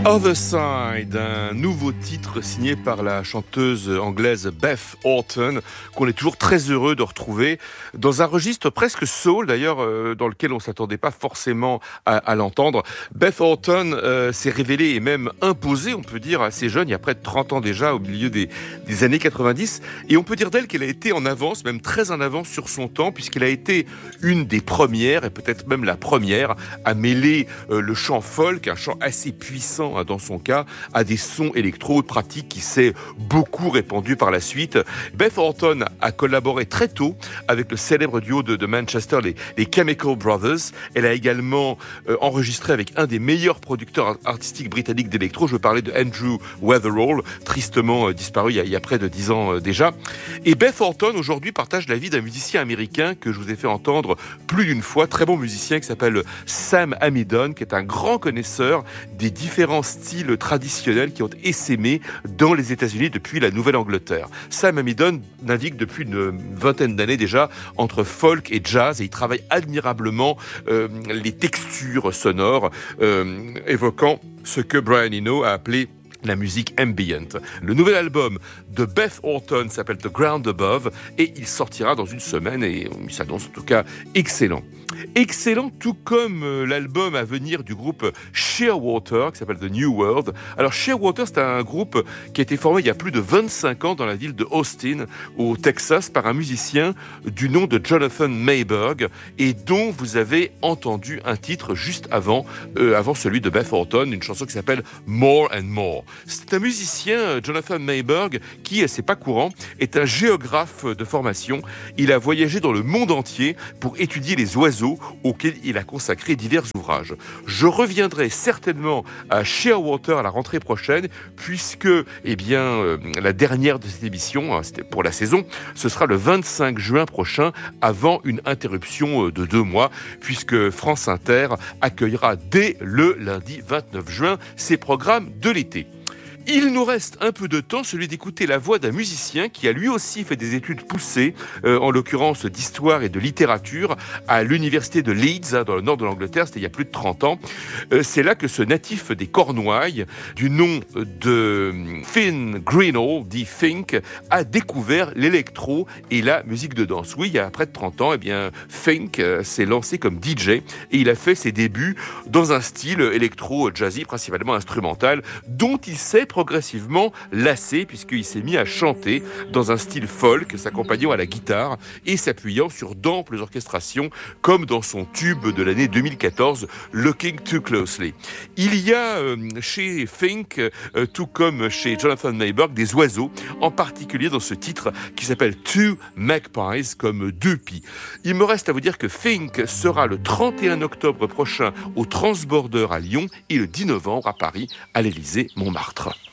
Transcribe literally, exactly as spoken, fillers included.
Other Side, un nouveau titre signé par la chanteuse anglaise Beth Orton, qu'on est toujours très heureux de retrouver dans un registre presque soul, d'ailleurs, euh, dans lequel on ne s'attendait pas forcément à, à l'entendre. Beth Orton euh, s'est révélée et même imposée, on peut dire, assez jeune, il y a près de trente ans déjà, au milieu des, des années quatre-vingt-dix. Et on peut dire d'elle qu'elle a été en avance, même très en avance sur son temps, puisqu'elle a été une des premières, et peut-être même la première, à mêler euh, le chant folk, un chant assez puissant dans son cas, à des sons électro pratiques qui s'est beaucoup répandu par la suite. Beth Orton a collaboré très tôt avec le célèbre duo de, de Manchester, les, les Chemical Brothers. Elle a également euh, enregistré avec un des meilleurs producteurs artistiques britanniques d'électro. Je veux parler de Andrew Weatherall, tristement euh, disparu il y, a, il y a près de dix ans euh, déjà. Et Beth Orton, aujourd'hui, partage la vie d'un musicien américain que je vous ai fait entendre plus d'une fois, très bon musicien qui s'appelle Sam Amidon, qui est un grand connaisseur des différents styles traditionnels qui ont essaimé dans les États-Unis depuis la Nouvelle-Angleterre. Sam Amidon navigue depuis une vingtaine d'années déjà entre folk et jazz et il travaille admirablement euh, les textures sonores euh, évoquant ce que Brian Eno a appelé la musique ambient. Le nouvel album de Beth Orton s'appelle The Ground Above et il sortira dans une semaine et il s'annonce en tout cas excellent. Excellent, tout comme l'album à venir du groupe Shearwater, qui s'appelle The New World. Alors Shearwater, c'est un groupe qui a été formé il y a plus de vingt-cinq ans dans la ville de Austin, au Texas, par un musicien du nom de Jonathan Mayberg, et dont vous avez entendu un titre juste avant, euh, avant celui de Beth Orton, une chanson qui s'appelle More and More. C'est un musicien, Jonathan Mayberg, qui, c'est pas courant, est un géographe de formation. Il a voyagé dans le monde entier pour étudier les oiseaux auquel il a consacré divers ouvrages. Je reviendrai certainement à Shearwater à la rentrée prochaine, puisque eh bien, euh, la dernière de cette émission, hein, c'était pour la saison, ce sera le vingt-cinq juin prochain, avant une interruption de deux mois, puisque France Inter accueillera dès le lundi vingt-neuf juin ses programmes de l'été. Il nous reste un peu de temps, celui d'écouter la voix d'un musicien qui a lui aussi fait des études poussées, euh, en l'occurrence d'histoire et de littérature, à l'université de Leeds, hein, dans le nord de l'Angleterre, c'était il y a plus de trente ans. Euh, c'est là que ce natif des Cornouailles, du nom de Finn Greenall, dit Fink, a découvert l'électro et la musique de danse. Oui, il y a près de trente ans, eh bien, Fink euh, s'est lancé comme D J et il a fait ses débuts dans un style électro-jazzy, principalement instrumental, dont il s'est progressivement lassé puisqu'il s'est mis à chanter dans un style folk, s'accompagnant à la guitare et s'appuyant sur d'amples orchestrations comme dans son tube de l'année deux mille quatorze, Looking Too Closely. Il y a euh, chez Fink, euh, tout comme chez Jonathan Mayberg, des oiseaux, en particulier dans ce titre qui s'appelle Two Magpies, comme deux pies. Il me reste à vous dire que Fink sera le trente et un octobre prochain au Transborder à Lyon et le dix novembre à Paris à l'Élysée Montmartre.